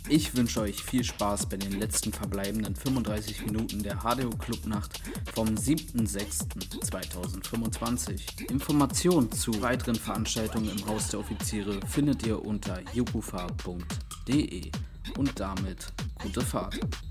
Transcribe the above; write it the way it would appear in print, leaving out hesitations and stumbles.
Ich wünsche euch viel Spaß bei den letzten verbleibenden 35 Minuten der HDO Clubnacht vom 7.6.2025. Informationen zu weiteren Veranstaltungen im Haus der Offiziere findet ihr unter jukufa.de. Und damit gute Fahrt.